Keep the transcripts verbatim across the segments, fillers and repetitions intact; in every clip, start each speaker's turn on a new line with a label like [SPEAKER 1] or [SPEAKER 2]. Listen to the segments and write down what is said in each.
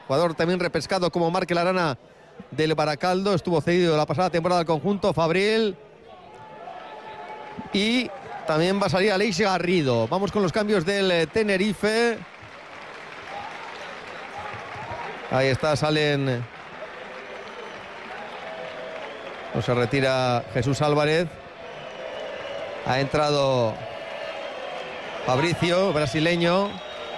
[SPEAKER 1] jugador también repescado como Markel Arana del Baracaldo, estuvo cedido la pasada temporada al conjunto fabril. Y también va a salir Aleix Garrido. Vamos con los cambios del Tenerife. Ahí está, salen. O se retira Jesús Álvarez. Ha entrado Fabricio, brasileño.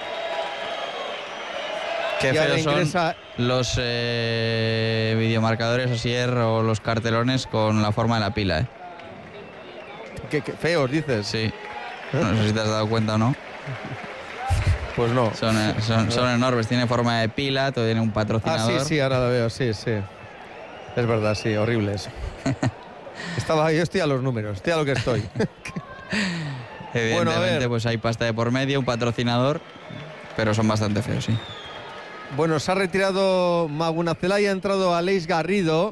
[SPEAKER 2] Qué feos ingresa... son los eh, videomarcadores Asier o los cartelones con la forma de la pila, ¿eh?
[SPEAKER 1] ¿Qué, qué feos dices?
[SPEAKER 2] Sí. No sé si te has dado cuenta o no.
[SPEAKER 1] Pues no.
[SPEAKER 2] Son, son, son enormes, tiene forma de pila, todo tiene un patrocinador.
[SPEAKER 1] Ah, sí, sí, ahora lo veo, sí, sí. Es verdad, sí, horrible eso. Estaba, yo estoy a los números, estoy a lo que estoy.
[SPEAKER 2] Evidentemente, bueno, a ver. Pues hay pasta de por medio, un patrocinador, pero son bastante feos, sí.
[SPEAKER 1] Bueno, se ha retirado Magunazelaya, ha entrado Aleix Garrido.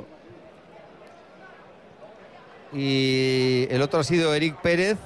[SPEAKER 1] Y el otro ha sido Eric Pérez.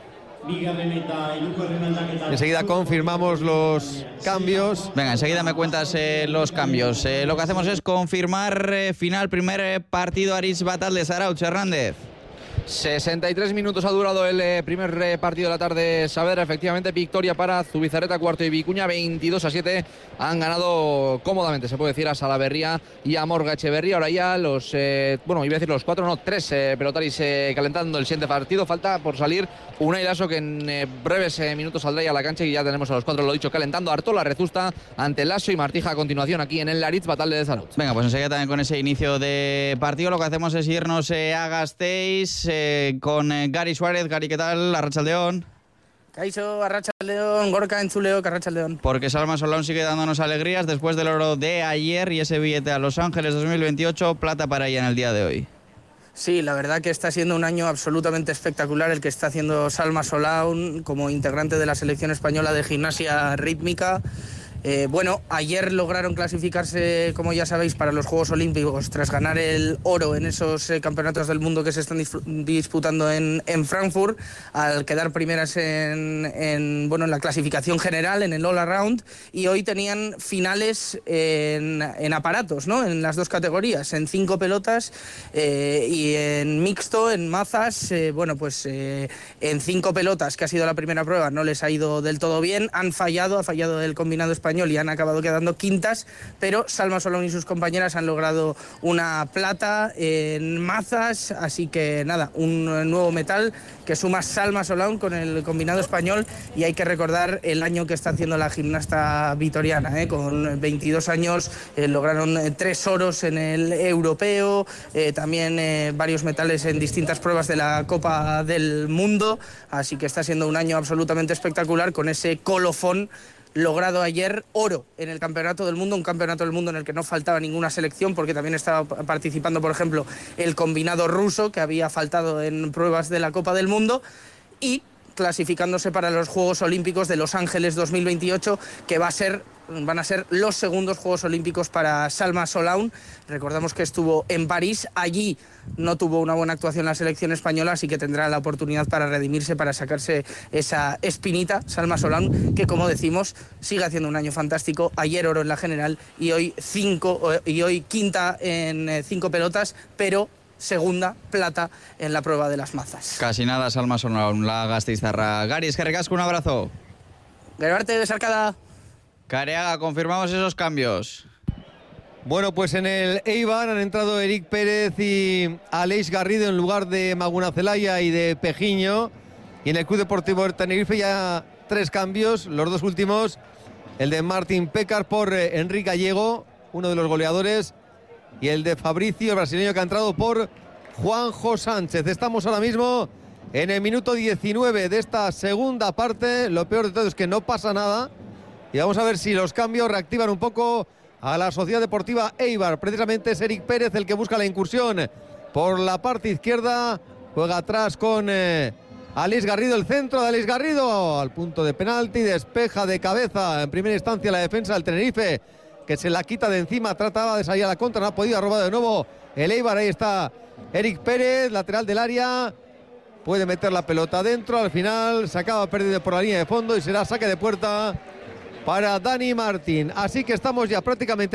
[SPEAKER 1] Enseguida confirmamos los cambios.
[SPEAKER 2] Venga, enseguida me cuentas eh, los cambios. Eh, lo que hacemos es confirmar eh, final, primer eh, partido Aritz Batal de Zarautz. Hernández.
[SPEAKER 3] sesenta y tres minutos ha durado el eh, primer eh, partido de la tarde. Saavedra, efectivamente, victoria para Zubizarreta, Cuarto y Vicuña, veintidós a siete. Han ganado cómodamente, se puede decir, a Salaverría y a Morga Echeverría. Ahora ya los, eh, bueno, iba a decir los cuatro, no, tres eh, pelotaris eh, calentando el siguiente partido. Falta por salir Unai Laso, que en eh, breves eh, minutos saldrá ya a la cancha, y ya tenemos a los cuatro, lo dicho, calentando. Artola, Rezusta ante Laso y Martija a continuación aquí en el Aritz Batal de Zarautz.
[SPEAKER 2] Venga, pues enseguida también con ese inicio de partido lo que hacemos es irnos eh, a Gasteiz eh, con eh, Gary Suárez. Gary, ¿qué tal? Arratsaldeon.
[SPEAKER 4] Kaixo, Arratsaldeon, Gorka Entzuleo, Arratsaldeon.
[SPEAKER 2] Porque Salma Solán sigue dándonos alegrías después del oro de ayer y ese billete a Los Ángeles dos mil veintiocho, plata para ella en el día de hoy.
[SPEAKER 4] Sí, la verdad que está siendo un año absolutamente espectacular el que está haciendo Salma Solán como integrante de la selección española de gimnasia rítmica. Eh, bueno, ayer lograron clasificarse, como ya sabéis, para los Juegos Olímpicos tras ganar el oro en esos eh, campeonatos del mundo que se están disputando en, en Frankfurt, al quedar primeras en, en, bueno, en la clasificación general, en el All Around, y hoy tenían finales en, en aparatos, ¿no? En las dos categorías, en cinco pelotas eh, y en mixto, en mazas. Eh, bueno, pues eh, en cinco pelotas, que ha sido la primera prueba, no les ha ido del todo bien, han fallado, ha fallado el combinado español y han acabado quedando quintas, pero Salma Solán y sus compañeras han logrado una plata en mazas, así que nada, un nuevo metal que suma Salma Solán con el combinado español. Y hay que recordar el año que está haciendo la gimnasta vitoriana, ¿eh? Con veintidós años eh, lograron eh, tres oros en el europeo, eh, también eh, varios metales en distintas pruebas de la Copa del Mundo, así que está siendo un año absolutamente espectacular con ese colofón logrado ayer, oro en el Campeonato del Mundo, un Campeonato del Mundo en el que no faltaba ninguna selección, porque también estaba participando, por ejemplo, el combinado ruso, que había faltado en pruebas de la Copa del Mundo, y clasificándose para los Juegos Olímpicos de Los Ángeles dos mil veintiocho, que va a ser, van a ser los segundos Juegos Olímpicos para Salma Solán. Recordamos que estuvo en París, allí no tuvo una buena actuación la selección española, así que tendrá la oportunidad para redimirse, para sacarse esa espinita, Salma Solán, que, como decimos, sigue haciendo un año fantástico. Ayer oro en la general y hoy cinco y hoy quinta en cinco pelotas, pero segunda plata en la prueba de las mazas.
[SPEAKER 2] Casi nada, Salma Solán, la gasteiztarra. Gary, es que recasco, un abrazo.
[SPEAKER 4] Gerarte de Sarcada.
[SPEAKER 2] Careaga, confirmamos esos cambios.
[SPEAKER 1] Bueno, pues en el Eibar han entrado Eric Pérez y Aleix Garrido en lugar de Magunazelaya y de Pejiño. Y en el Club Deportivo de Tenerife ya tres cambios, los dos últimos, el de Martín Pécar por eh, Enrique Gallego, uno de los goleadores, y el de Fabricio, el brasileño, que ha entrado por Juanjo Sánchez. Estamos ahora mismo en el minuto diecinueve de esta segunda parte. Lo peor de todo es que no pasa nada. Y vamos a ver si los cambios reactivan un poco a la Sociedad Deportiva Eibar. Precisamente es Eric Pérez el que busca la incursión por la parte izquierda. Juega atrás con eh, Aleix Garrido, el centro de Aleix Garrido al punto de penalti. Despeja de cabeza en primera instancia la defensa del Tenerife, que se la quita de encima. Trataba de salir a la contra, no ha podido, ha robado de nuevo el Eibar. Ahí está Eric Pérez, lateral del área. Puede meter la pelota adentro. Al final se acaba perdiendo por la línea de fondo y será saque de puerta para Dani Martín. Así que estamos ya prácticamente